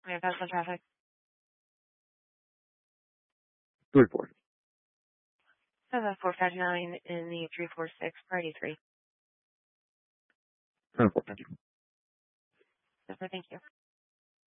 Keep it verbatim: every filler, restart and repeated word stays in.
May I pass on traffic? Two report. seven four five nine in the three four six priority three. Ten four. Thank you. Thank you.